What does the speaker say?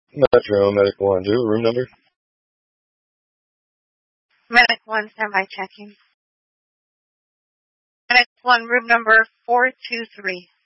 Metro, Medic 1, do you have a room number? Medic 1, standby checking. Medic 1, room number 423.